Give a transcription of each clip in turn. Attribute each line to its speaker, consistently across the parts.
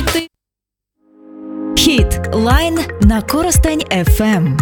Speaker 1: жити.
Speaker 2: Хіт Лайн на Коростень ФМ.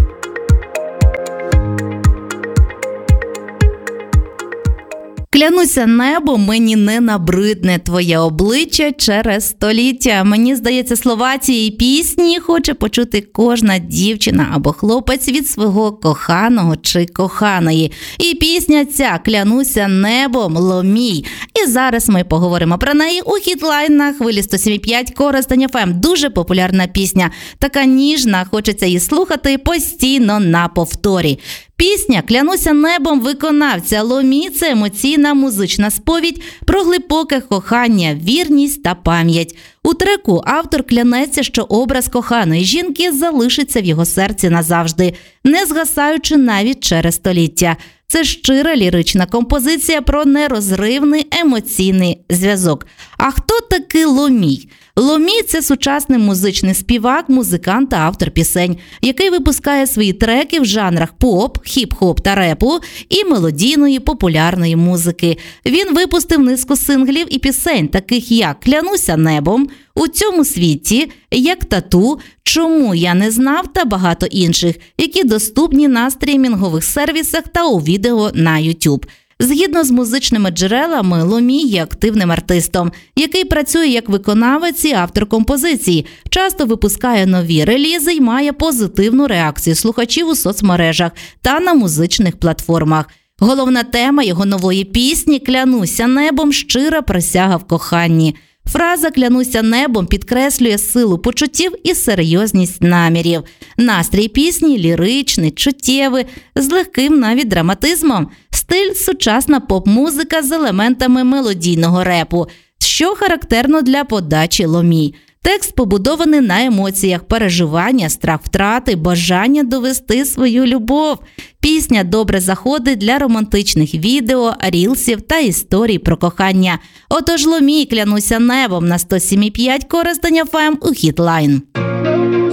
Speaker 3: Клянуся небом, мені не набридне твоє обличчя через століття. Мені здається, слова цієї пісні хоче почути кожна дівчина або хлопець від свого коханого чи коханої. І пісня ця «Клянуся небом» Ломій. І зараз ми поговоримо про неї у Хітлайн на хвилі 107,5 Коростень ФМ. Дуже популярна пісня. Така ніжна, хочеться її слухати постійно на повторі. Пісня «Клянуся небом» виконавця Ломій – це емоційна музична сповідь про глибоке кохання, вірність та пам'ять. У треку автор клянеться, що образ коханої жінки залишиться в його серці назавжди, не згасаючи навіть через століття. Це щира лірична композиція про нерозривний емоційний зв'язок. А хто такий Ломій? Ломій – це сучасний музичний співак, музикант та автор пісень, який випускає свої треки в жанрах поп, хіп-хоп та репу і мелодійної популярної музики. Він випустив низку синглів і пісень, таких як «Клянуся небом», «У цьому світі», «Як тату», «Чому я не знав» та багато інших, які доступні на стрімінгових сервісах та у відео на YouTube. Згідно з музичними джерелами, Ломій є активним артистом, який працює як виконавець і автор композицій, часто випускає нові релізи і має позитивну реакцію слухачів у соцмережах та на музичних платформах. Головна тема його нової пісні «Клянуся небом» – щира присяга в коханні. Фраза «Клянуся небом» підкреслює силу почуттів і серйозність намірів. Настрій пісні ліричний, чуттєвий, з легким навіть драматизмом. Стиль – сучасна поп-музика з елементами мелодійного репу, що характерно для подачі Ломій. Текст побудований на емоціях, переживання, страх втрати, бажання довести свою любов. Пісня добре заходить для романтичних відео, рілсів та історій про кохання. Отож Ломій «Клянуся небом» на 107,5 Коростень ФМ у Хітлайн.